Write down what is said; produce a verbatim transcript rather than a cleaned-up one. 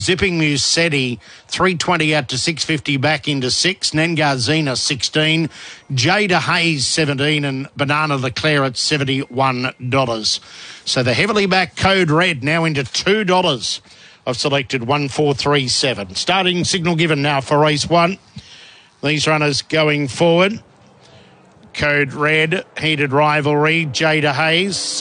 Zipping Musetti, three twenty out to six fifty, back into six. Nengarzina, sixteen. Jada Hayes, seventeen. And Banana Leclerc at seventy-one dollars. So the heavily backed Code Red now into two dollars. I've selected one four three seven. Starting signal given now for race one. These runners going forward. Code Red, Heated Rivalry, Jada Hayes.